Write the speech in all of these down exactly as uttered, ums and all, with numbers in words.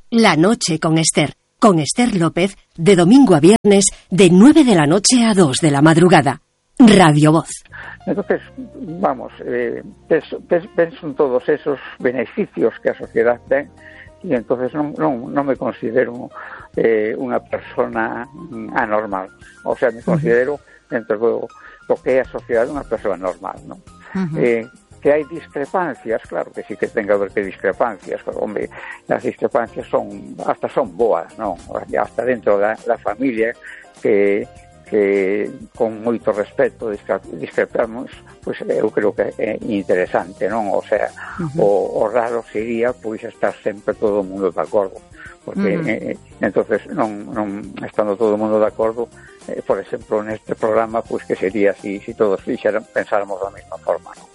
La noche con Esther, con Esther López, de domingo a viernes, de nueve de la noche a dos de la madrugada. Radio Voz. Entonces, vamos, eh, penso, penso en todos esos beneficios que a sociedade ten, e entonces non, non, non me considero eh, unha persona anormal. O sea, me considero, dentro do, do que é a sociedade, unha persona normal, non? Uh-huh. Eh, que hai discrepancias, claro que sí que ten que haber que discrepancias, pero, hombre, as discrepancias son, hasta son boas, non? Hasta dentro da, da familia, que, que con moito respeto discrepamos, pois eu creo que é interesante, non? O sea, uh-huh. o, o raro sería, pois, estar sempre todo o mundo de acordo, porque, uh-huh. eh, entonces, non, non estando todo o mundo de acordo, eh, por exemplo, neste programa, pois, que sería así, si todos fixeran, pensáramos da mesma forma, non?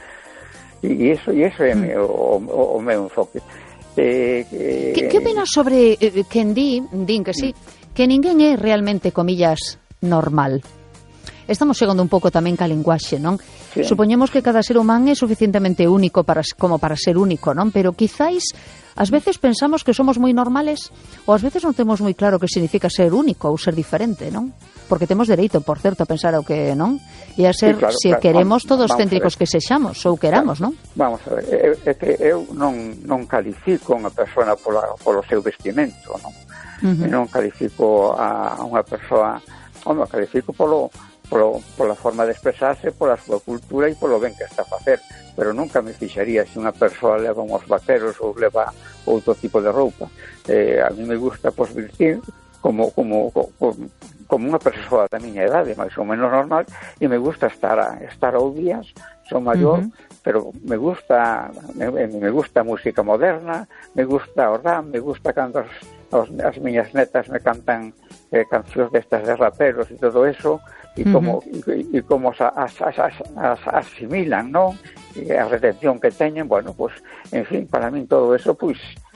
E iso, e iso é mm. o, o, o meu enfoque. Eh, eh, que, que opinas sobre eh, quen di, din que sí, mm. que ninguén é realmente, comillas, normal? Estamos chegando un pouco tamén ca linguaxe, non? Sí. Supoñemos que cada ser humano é suficientemente único para, como para ser único, non? Pero quizáis, ás veces pensamos que somos moi normales, ou ás veces non temos moi claro que significa ser único ou ser diferente, non? Porque temos dereito, por certo, a pensar o que non, e a ser, sí, claro, se claro, queremos, vamos, todos céntricos que sexamos, ou queramos, claro, non? Vamos a ver, é que eu non, non califico unha persona pola, polo seu vestimento, non? Uh-huh. Non califico a unha persoa, non, califico polo, polo, pola forma de expresarse, pola súa cultura e polo ben que está a facer, pero nunca me fixaría se unha persoa leva uns vaqueros ou leva outro tipo de roupa. Eh, a mí me gusta, pois, vestir como, como, como como unha persoa da miña idade, máis ou menos normal, e me gusta estar a, estar ao días, son maior, uh-huh. pero me gusta me, me gusta a música moderna, me gusta o rap, me gusta cando as, as, as miñas netas me cantan eh, cancións destas de raperos e todo eso, e como, uh-huh. e, e como as, as, as, as, as asimilan, non? E a retención que teñen, bueno, pues, en fin, para min todo eso, pois,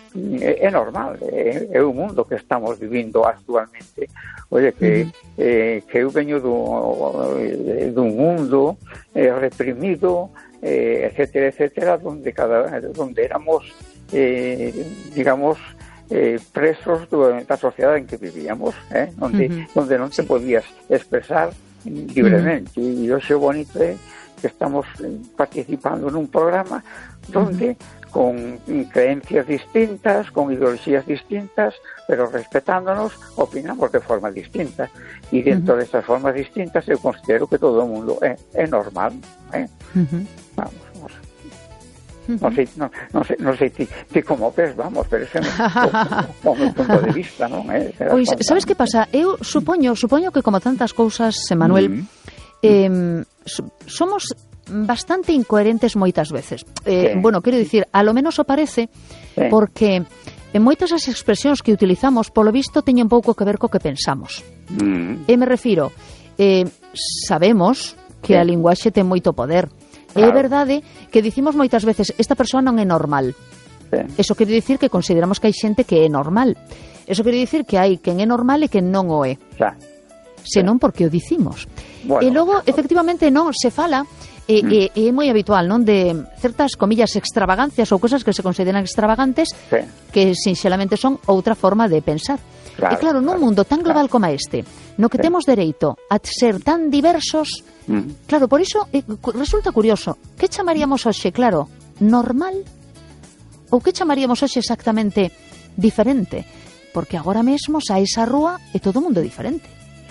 é normal, é, é o mundo que estamos vivindo actualmente. Oye, que, uh-huh. eh, que eu veño do, dun mundo eh, reprimido, eh, etcétera, etcétera, donde cada donde éramos, eh, digamos, eh, presos do, da sociedade en que vivíamos, eh, donde, uh-huh. donde non te podías expresar libremente. Uh-huh. E hoxe o bonito é que estamos participando nun programa donde uh-huh. con creencias distintas, con ideologías distintas, pero respetándonos, opinamos de forma distinta. E dentro uh-huh. de esas formas distintas eu considero que todo o mundo é, é normal. Eh? Uh-huh. Vamos, vamos. Uh-huh. Non sei, non, non sei, non sei ti, ti como ves, vamos, pero ese é o meu punto de vista, non? Eh? Pois, sabes que pasa? Eu supoño, supoño que como tantas cousas, Manuel, uh-huh. eh, somos bastante incoherentes moitas veces. Eh, sí. Bueno, quero dicir, a lo menos o parece, sí. Porque en moitas as expresións que utilizamos, polo visto, teñen pouco que ver co que pensamos. Mm. E me refiro, eh, sabemos que sí. A linguaxe ten moito poder. Claro. É verdade que dicimos moitas veces, esta persoa non é normal. Sí. Eso quere dicir que consideramos que hai xente que é normal. Eso quere dicir que hai quen é normal e quen non o é. Sí. Senón porque o dicimos. Bueno. E logo, efectivamente, non se fala. E, mm. e, é moi habitual, non, de certas, comillas, extravagancias ou cosas que se consideran extravagantes, sí. Que sinxelamente son outra forma de pensar. Claro, e claro, nun claro, mundo tan global claro. Como este, no que sí. Temos dereito a ser tan diversos, mm. claro, por iso eh, resulta curioso, que chamaríamos hoxe, claro, normal? Ou que chamaríamos hoxe exactamente diferente? Porque agora mesmo sae esa rúa e todo o mundo é diferente.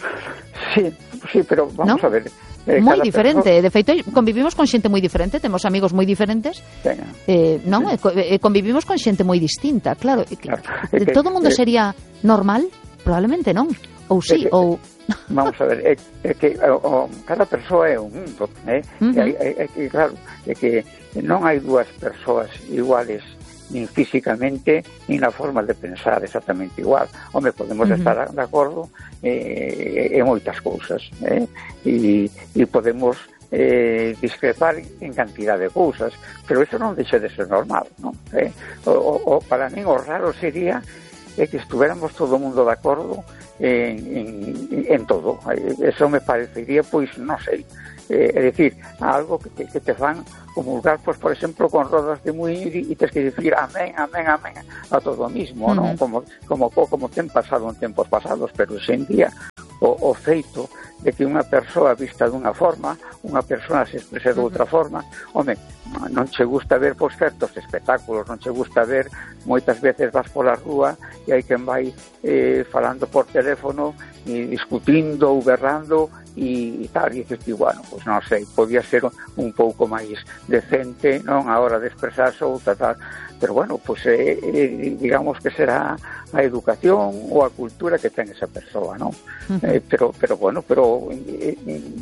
Sí, sí, pero vamos, ¿no? A ver... Eh, moi diferente, perso... de feito convivimos con xente moi diferente, temos amigos moi diferentes, eh, non? Sí. E convivimos con xente moi distinta, claro, claro. Que, todo o mundo eh, sería normal? Probablemente non, ou sí, eh, ou... Vamos a ver, é, é que o, o, cada persoa é un mundo, eh? Uh-huh. É, é, é que, claro, é que non hai dúas persoas iguales nin físicamente, nin na forma de pensar exactamente igual. Home, podemos uh-huh. estar de acordo eh, en moitas cousas, eh? e, e podemos eh, discrepar en cantidad de cousas, pero eso non deixa de ser normal, non? Eh? O, o, para mí o raro sería é que estuéramos todo o mundo de acordo en, en, en todo. Eso me parecería, pois, non sei, eh, é dicir, algo que te, que te fan comulgar, pues, por exemplo, con rodas de muir e tes que dicir amén, amén, amén a todo o mismo, uh-huh. non? Como, como, como ten pasado en tempos pasados, pero en día o, o feito de que unha persoa vista dunha forma, unha persoa se exprese de outra forma, home, non che gusta ver, pois, certos espectáculos, non che gusta ver, moitas veces vas pola rúa e hai quen vai eh, falando por teléfono e discutindo ou berrando e, e tal, e dices, bueno, pois non sei, podía ser un pouco máis decente, non, a hora de expresarse ou tal, tal. Pero bueno, pois eh, eh, digamos que será a educación ou a cultura que ten esa persoa, non? Uh-huh. Eh, pero, pero bueno, pero eh,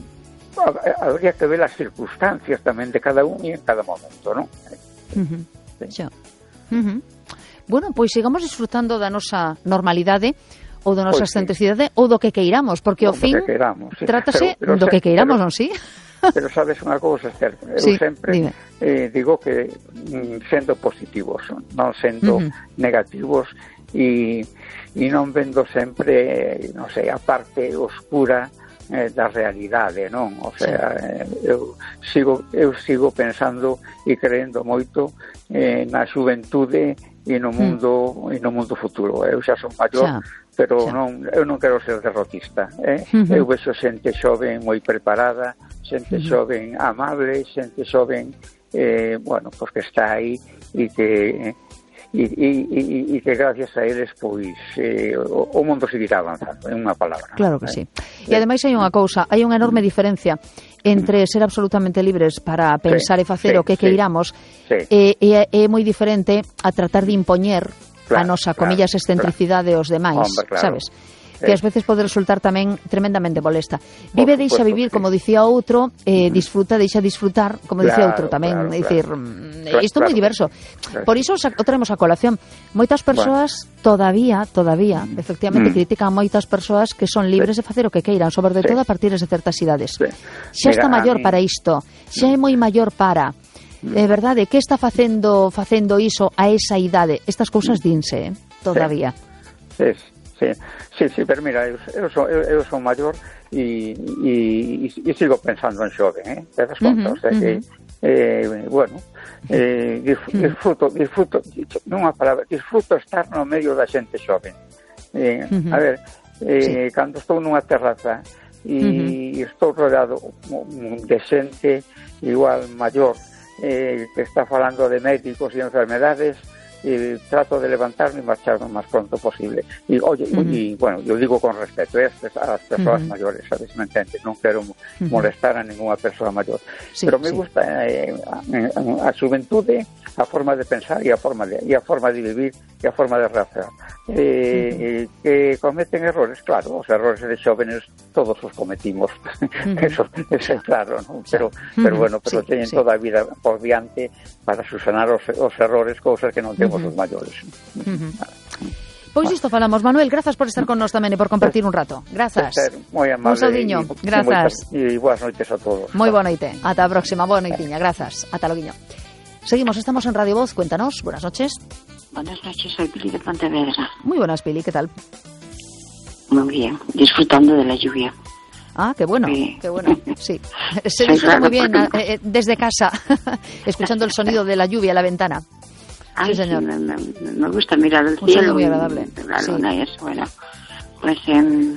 eh, habría que ver as circunstancias tamén de cada un e en cada momento, non? Uh-huh. Sí. Uh-huh. Bueno, pois sigamos disfrutando da nosa normalidade ou da nosa excentricidade, sí, ou do que queiramos, porque ao fin queiramos, sí. Trátase pero, pero, do que queiramos, pero, non si? Pero sabes unha cousa, Esther, eu sí, sempre eh, digo que mm, sendo positivos, non sendo uh-huh. negativos e, e non vendo sempre, non sei, a parte oscura eh, da realidade, non? O sea, sí. eh, eu sigo eu sigo pensando e creendo moito eh, na xuventude e no mundo mm. e no mundo futuro. Eu xa son maior, xa, pero xa. non eu non quero ser derrotista, eh? Uh-huh. Eu vexo xente xoven moi preparada, xente uh-huh. xoven amable, xente xoven eh, bueno, pues que está aí e que e, e, e, e que gracias a eles pois eh, o, o mundo seguirá avanzando, en unha palabra. Claro que eh? sí. E ademais hai unha cousa, hai unha enorme diferencia entre ser absolutamente libres para pensar sí, e facer sí, o que queiramos sí. e, e é moi diferente a tratar de impoñer claro, a nosa, comillas, claro, excentricidade claro. aos demais, hombre, claro. sabes? que ás veces pode resultar tamén tremendamente molesta. Vive, por deixa vivir, sí. como dicía outro, eh, disfruta, deixa disfrutar, como claro, dicía outro tamén, claro, dicir, claro. isto é moi diverso. Claro. Por iso o traemos a colación. Moitas persoas bueno. todavía, todavía, efectivamente, mm. critican moitas persoas que son libres sí. de facer o que queiran, sobre sí. todo a partir de certas idades. Sí. Xa está Mira, maior mí... para isto, xa é moi maior para... É verdade, que está facendo facendo iso a esa idade? Estas cousas dinse, eh? todavía. Sí, sí, sí, sí, pero mira, eu, eu, son, eu, eu son maior e, e, e sigo pensando en xove, eh? Te das conta, uh-huh, o sea, uh-huh. que, eh, bueno, eh, disfruto, disfruto, nunha palabra, disfruto estar no medio da xente xove. Eh, uh-huh. A ver, eh, sí. cando estou nunha terraza e uh-huh. estou rodeado de xente igual maior, Eh, que está falando de médicos y enfermedades, y trato de levantarme y marcharme lo más pronto posible. Y oye, uh-huh. y bueno, yo digo con respeto ¿eh? a las personas uh-huh. mayores, ¿sabes? ¿Me entiendes? No quiero uh-huh. molestar a ninguna persona mayor. Sí, pero me sí. gusta eh, a, a xuventude, a forma de pensar y a forma de, y a forma de vivir y a forma de reaccionar. Eh, uh-huh. Que cometen errores, claro, os errores de xóvenes todos os cometimos, uh-huh. eso, eso é claro, ¿no? Pero, uh-huh. pero bueno, pero sí, teñen sí. toda a vida por diante para subsanar os, os errores, cousas que non temos uh-huh. os maiores. Uh-huh. Pois isto falamos, Manuel, grazas por estar con nós tamén e por compartir un rato. Grazas. Moi amable. Un saudiño, grazas. E boas noites a todos. Moi boa noite. Ata a próxima, boa noitiña, grazas. Ata loguiño. Seguimos, estamos en Radio Voz, cuéntanos, buenas noches. Buenas noches, soy Pili de Pontevedra. Muy buenas, Pili, ¿qué tal? Muy bien, disfrutando de la lluvia. Ah, qué bueno, sí. qué bueno, sí. Se disfruta muy bien porque... eh, desde casa, escuchando el sonido de la lluvia a la ventana. Ay, sí, señor. Sí, me, me, me gusta mirar el Un cielo. muy agradable. La luna sí. y eso, bueno. Pues eh,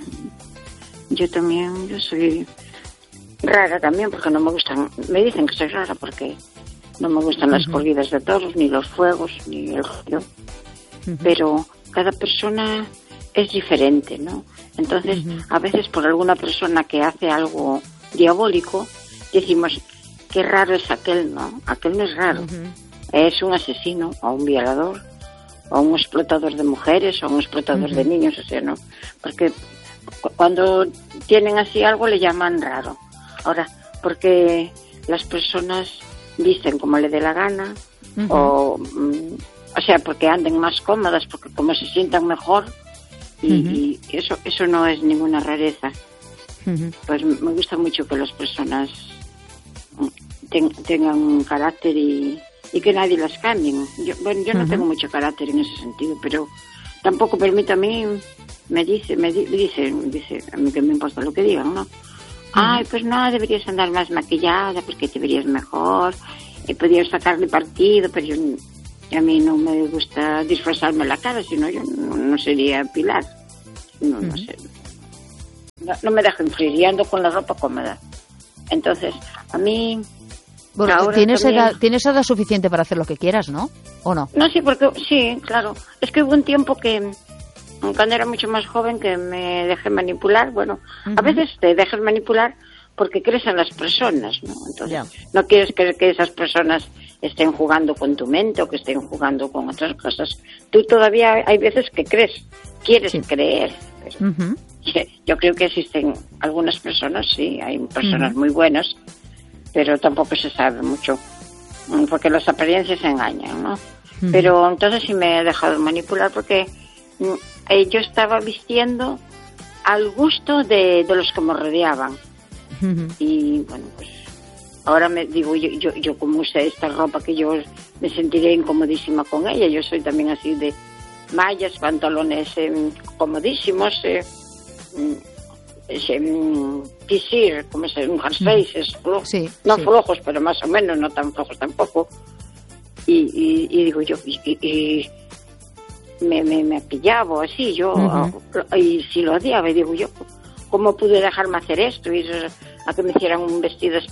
yo también, yo soy rara también porque no me gustan, me dicen que soy rara porque... No me gustan uh-huh. las corridas de toros, ni los fuegos, ni el ruido. Uh-huh. Pero cada persona es diferente, ¿no? Entonces, uh-huh. a veces por alguna persona que hace algo diabólico, decimos, qué raro es aquel, ¿no? Aquel no es raro. Uh-huh. Es un asesino, o un violador, o un explotador de mujeres, o un explotador uh-huh. de niños, o sea, ¿no? Porque cuando tienen así algo le llaman raro. Ahora, porque las personas... visten como le dé la gana uh-huh. o o sea porque anden más cómodas porque como se sientan mejor y, uh-huh. y eso eso no es ninguna rareza uh-huh. Pues me gusta mucho que las personas ten, tengan un carácter y, y que nadie las cambien. Yo, bueno yo no uh-huh. tengo mucho carácter en ese sentido, pero tampoco permito a mí me dice me dice me dice a mí que me importa lo que digan, ¿no? ay, pues no, deberías andar más maquillada porque te verías mejor, y podrías sacarle partido, pero yo, a mí no me gusta disfrazarme la cara, si no yo no, no sería Pilar. No, no sé. No, no me dejo influir, y ando con la ropa cómoda. Entonces, a mí... Bueno, ahora tienes, también... edad, tienes edad suficiente para hacer lo que quieras, ¿no? ¿O no? No, sí, porque sí, claro. Es que hubo un tiempo que, cuando era mucho más joven, que me dejé manipular. Bueno, uh-huh. A veces te dejas manipular porque crees en las personas, ¿no? Entonces, yeah. No quieres que, que esas personas estén jugando con tu mente o que estén jugando con otras cosas. Tú todavía hay veces que crees, quieres sí. creer. Pero uh-huh. Yo creo que existen algunas personas, sí, hay personas uh-huh. muy buenas, pero tampoco se sabe mucho, porque las apariencias engañan, ¿no? Uh-huh. Pero entonces sí me he dejado manipular porque eh, yo estaba vistiendo al gusto de, de los que me rodeaban. Uh-huh. Y bueno, pues ahora me digo, yo, yo, yo como usé esta ropa, que yo me sentiré incomodísima con ella. Yo soy también así de mallas, pantalones eh, comodísimos, eh, ese um, tisir, como se un jerseys flojos, sí, no sí. flojos, pero más o menos, no tan flojos tampoco. Y, y, y digo yo, y, y me, me, me pillaba así, yo, uh-huh. y si lo odiaba, y digo yo, ¿cómo pude dejarme hacer esto? Y a que me hicieran un vestido